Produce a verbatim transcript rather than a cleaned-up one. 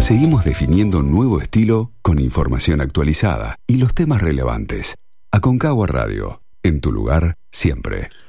Seguimos definiendo un nuevo estilo con información actualizada y los temas relevantes. Aconcagua Radio, en tu lugar siempre.